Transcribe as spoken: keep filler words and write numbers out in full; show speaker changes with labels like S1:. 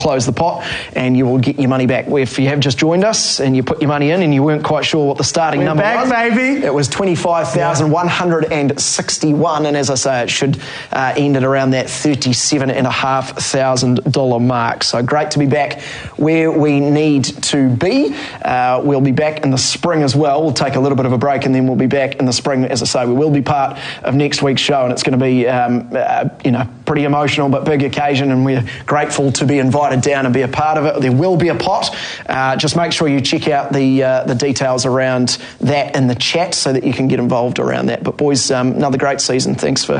S1: close the pot and you will get your money back. If you have just joined us and you put your money in and you weren't quite sure what the starting
S2: We're
S1: number
S2: back,
S1: was,
S2: baby.
S1: it was twenty-five thousand one hundred sixty-one, and as I say, it should uh, end at around that thirty-seven thousand five hundred dollars mark. So great to be back where we need to be. Uh, we'll be back in the spring as well. We'll take a little bit of a break and then we'll be back in the spring. As I say, we will be part of next week's show, and it's going to be um, uh, you know, pretty emotional but big occasion, and we're grateful to be invited down and be a part of it. There will be a pot. Uh, just make sure you check out the uh, the details around that in the chat so that you can get involved around that. But boys, um, another great season. Thanks for